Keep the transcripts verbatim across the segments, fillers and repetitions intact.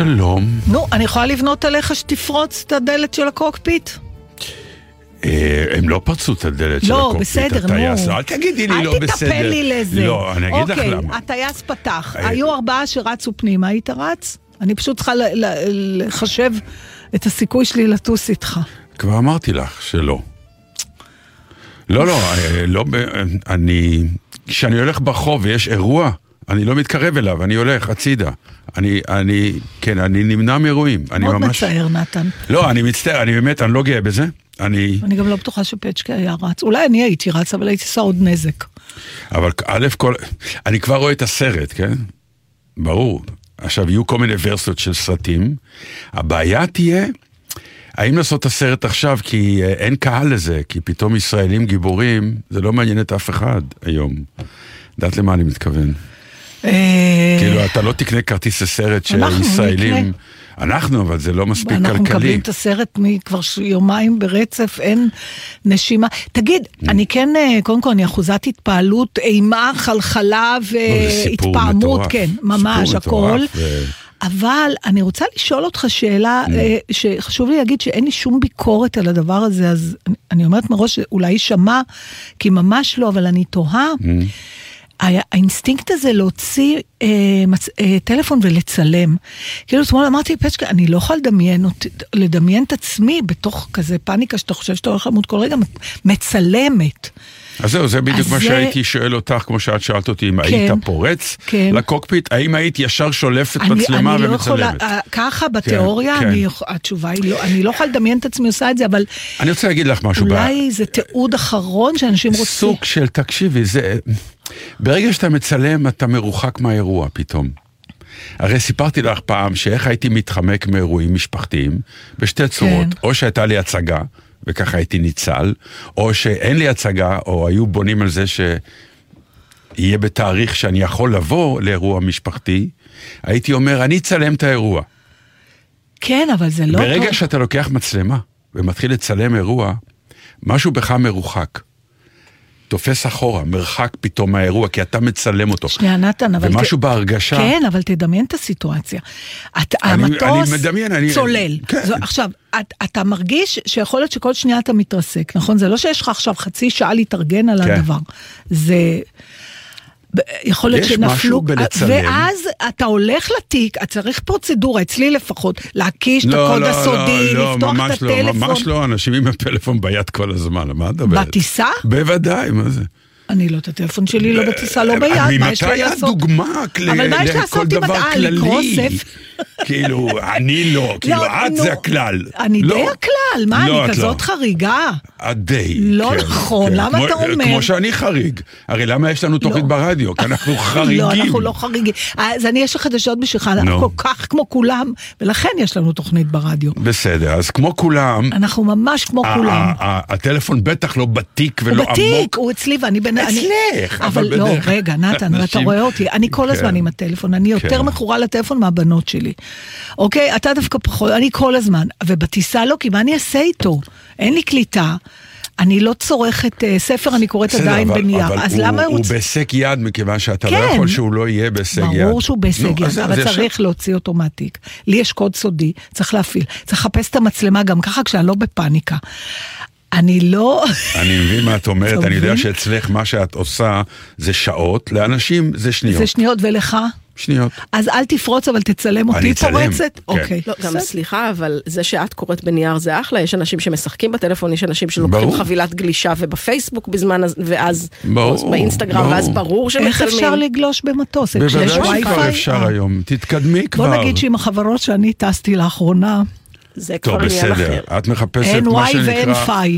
שלום. נו, אני יכולה לבנות עליך שתפרוץ את הדלת של הקוקפיט? הם לא פרצו את הדלת של הקוקפיט. לא, בסדר, נו. אל תגידי לי לא בסדר. אל תטפל לי לזה. לא, אני אגיד לך למה. אוקיי, הטייס פתח. היו ארבעה שרצו פנימה, היית רץ? אני פשוט צריכה לחשב את הסיכוי שלי לטוס איתך. כבר אמרתי לך שלא. לא, לא, לא, אני, כשאני הולך ברחוב ויש אירוע, אני לא מתקרב אליו, אני הולך הצידה. אני, אני, כן, אני נמנע מאירועים. מאוד ממש... מצער, נתן. לא, אני מצטער, אני באמת, אני לא גאה בזה. אני... אני גם לא בטוחה שפצ'קה היה רץ. אולי אני הייתי רץ, אבל הייתי עושה עוד נזק. אבל א' כל... אני כבר רואה את הסרט, כן? ברור. עכשיו, יהיו כל מיני ורסיות של סרטים. הבעיה תהיה... האם לעשות את הסרט עכשיו, כי אין קהל לזה, כי פתאום ישראלים גיבורים, זה לא מעניין את אף אחד היום. יודעת למה אני מתכוון? כאילו, אתה לא תקנה כרטיס לסרט שישראלים... אנחנו, אבל זה לא מספיק כלכלי. אנחנו מקבלים את הסרט מכבר יומיים ברצף, אין נשימה. תגיד, אני כן, קודם כל, אני אחוזת התפעלות, אימה, חלחלה והתפעמות, כן, ממש, הכל. אבל אני רוצה לשאול אותך שאלה, שחשוב לי להגיד שאין לי שום ביקורת על הדבר הזה, אז אני אומרת מראש, אולי שמע, כי ממש לא, אבל אני תוהה, האינסטינקט הזה להוציא אה, מצ... אה, טלפון ולצלם. כאילו, אתמול אמרתי, פצ'קה, אני לא יכולה לדמיין, לדמיין את עצמי בתוך כזה פאניקה, שאתה חושב שאתה הולך למות כל רגע, מצלמת. אז זהו, זה בדיוק מה זה... שהייתי שואל אותך, כמו שאת שאלת אותי, אם כן, היית פורץ כן. לקוקפיט, האם היית ישר שולפת אני, מצלמה אני ומצלמת? לא יכולה, ככה בתיאוריה, כן, אני, כן. התשובה היא לא, אני לא יכולה לדמיין את עצמי עושה את זה, אבל... אני רוצה להגיד לך משהו. אולי ב... זה תיעוד אחרון שאנשים רוצים... סוג של, תקשיבי, זה... ברגע שאתה מצלם, אתה מרוחק מהאירוע פתאום. הרי סיפרתי לך פעם שאיך הייתי מתחמק מאירועים משפחתיים, בשתי צורות. כן. או שהייתה לי הצגה, וככה הייתי ניצל, או שאין לי הצגה, או היו בונים על זה שיהיה בתאריך שאני יכול לבוא לאירוע משפחתי, הייתי אומר, אני אצלם את האירוע. כן, אבל זה לא... ברגע טוב. שאתה לוקח מצלמה, ומתחיל לצלם אירוע, משהו בך מרוחק. תופס אחורה, מרחק פתאום מהאירוע, כי אתה מצלם אותו. שנייה, נתן, אבל... ומשהו ת... בהרגשה... כן, אבל תדמיין את הסיטואציה. את, אני, המטוס אני מדמיין, אני... צולל. כן. זו, עכשיו, את, אתה מרגיש שיכול להיות שכל שנייה אתה מתרסק, נכון? זה לא שיש לך עכשיו חצי שעה להתארגן על כן. הדבר. זה... יכול להיות שנפלו, ואז אתה הולך לתיק, אתה צריך פרוצדורה, אצלי לפחות, להקיש את הקוד הסודי, לפתוח את הטלפון. ממש לא, אנשים עם הפלאפון ביד כל הזמן, מה את מדברת? בטיסה? בוודאי, מה זה? אני לא, את הטלפון שלי לא בטיסה, לא ביד, מה יש לי לעשות? ממתי הדוגמה לכל דבר כללי? כאילו, אני לא, כאילו, את זה הכלל. אני די הכלל, מה, אני כזאת חריגה? את די. לא נכון, למה אתה אומר? כמו שאני חריג. הרי למה יש לנו תוכנית ברדיו? כי אנחנו חריגים. לא, אנחנו לא חריגים. אז אני יש לך חדשות בשבילך, אנחנו כל כך כמו כולם, ולכן יש לנו תוכנית ברדיו. בסדר, אז כמו כולם... אנחנו ממש כמו כולם. הטלפון בטח לא בתיק ולא עמוק. הוא בתיק, הוא אצלי ואני בין... אצלך, אבל לא, רגע, נתן, אתה רואה אותי, אני כל הזמן עם הטלפון, אני יותר מכורה לטלפון מהבנות שלי. אוקיי, אתה דווקא פחות, אני כל הזמן, ובטיסה לא, כי מה אני אעשה איתו? אין לי קליטה, אני לא צורכת ספר, אני קוראת עדיין בנייר, אז למה הוא... הוא בהישג יד, מכיוון שאתה לא יכול שהוא לא יהיה בהישג יד. ברור שהוא בהישג יד, אבל צריך להוציא אוטומטיק. לי יש קוד סודי, צריך להפעיל, צריך לחפש את המצלמה גם ככה, כשאני לא בפאניקה. אני לא... אני מבין מה את אומרת, אני יודע שאצלך מה שאת עושה זה שעות, לאנשים זה שניות. זה שניות, ולך? שניות. אז אל תפרוץ, אבל תצלם אותי פורצת. אוקיי. גם סליחה, אבל זה שאת קוראת בנייר זה אחלה, יש אנשים שמשחקים בטלפון, יש אנשים שלוקחים חבילת גלישה ובפייסבוק בזמן, ואז באינסטגרם, ואז ברור שמצלמים. איך אפשר לגלוש במטוס? בוודאי שכבר אפשר היום, תתקדמי כבר. בוא נגיד שעם החברות שאני טסתי לאחרונה, זה כבר עניין אחר. את מחפשת מה שנקרא... אין וואי ואין פאי.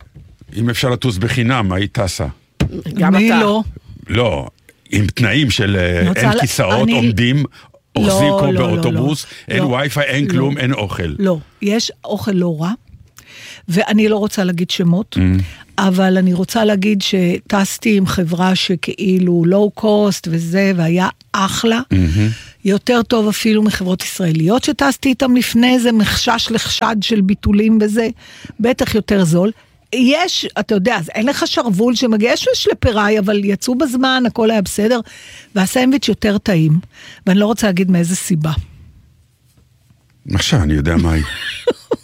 אם אפשר לטוס בחינם, היית טסה. גם אתה. לא. לא, עם תנאים של אין כיסאות, עומדים, אוחזים כמו באוטובוס, אין וי-פיי, אין כלום, אין אוכל. לא, יש אוכל לא רע, ואני לא רוצה להגיד שמות, אבל אני רוצה להגיד שטסתי עם חברה שכאילו לואו קוסט וזה, והיה אחלה, יותר טוב אפילו מחברות ישראליות שטסתי איתם לפני זה, מחשש לחשד של ביטולים וזה, בטח יותר זול. יש, אתה יודע, אז אין לך שרוול שמגיע, יש לשלפריי, אבל יצאו בזמן, הכל היה בסדר, והסנדוויץ' יותר טעים, ואני לא רוצה להגיד מאיזה סיבה. עכשיו אני יודע מה היא.